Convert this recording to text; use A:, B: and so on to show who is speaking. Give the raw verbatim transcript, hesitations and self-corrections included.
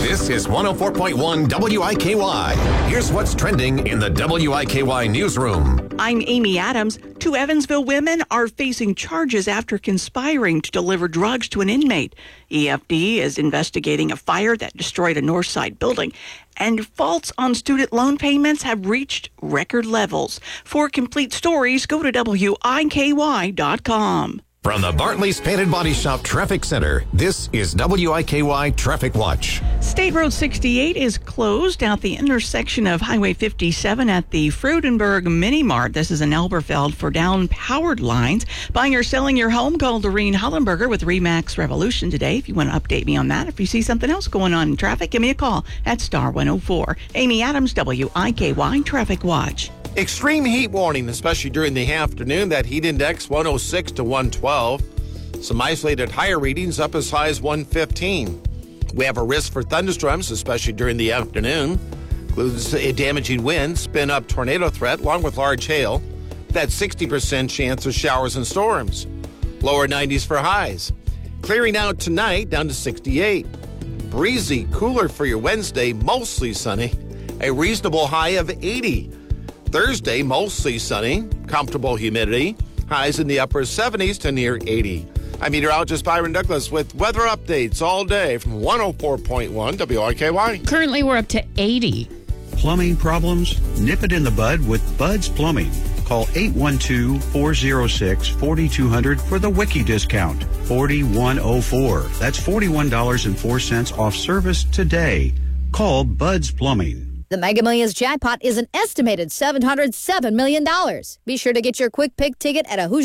A: This is one oh four point one W I K Y. Here's what's trending in the W I K Y newsroom.
B: I'm Amy Adams. Two Evansville women are facing charges after conspiring to deliver drugs to an inmate. E F D is investigating a fire that destroyed a Northside building, and faults on student loan payments have reached record levels. For complete stories, go to W I K Y dot com.
A: From the Bartley's Painted Body Shop Traffic Center, this is W I K Y Traffic Watch.
B: State Road sixty-eight is closed at the intersection of Highway fifty-seven at the Frudenberg Mini Mart. This is in Elberfeld for down-powered lines. Buying or selling your home, call Doreen Hollenberger with Remax Revolution today. If you want to update me on that, if you see something else going on in traffic, give me a call at star one oh four. Amy Adams, W I K Y Traffic Watch.
C: Extreme heat warning, especially during the afternoon. That heat index one oh six to one twelve. Some isolated higher readings up as high as one fifteen. We have a risk for thunderstorms, especially during the afternoon. Includes a damaging wind, spin up tornado threat, along with large hail. That sixty percent chance of showers and storms. Lower nineties for highs. Clearing out tonight down to sixty-eight. Breezy, cooler for your Wednesday, mostly sunny. A reasonable high of eighty. Thursday, mostly sunny, comfortable humidity, highs in the upper seventies to near eighty. I'm meteorologist Byron Douglas with weather updates all day from one oh four point one W I K Y.
D: Currently, we're up to eighty.
E: Plumbing problems? Nip it in the bud with Bud's Plumbing. Call eight one two, four oh six, four two zero zero for the Wiki discount. forty-one oh four. That's forty-one dollars and four cents off service today. Call Bud's Plumbing.
F: The Mega Millions jackpot is an estimated seven hundred seven million dollars. Be sure to get your quick pick ticket at a Hoosier